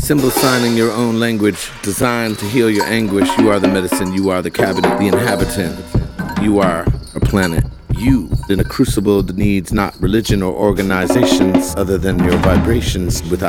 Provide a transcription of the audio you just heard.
Symbol signing your own language, designed to heal your anguish. You are the medicine, you are the cabinet, the inhabitant. You are a planet. You, in a crucible that needs not religion or organizations other than your vibrations without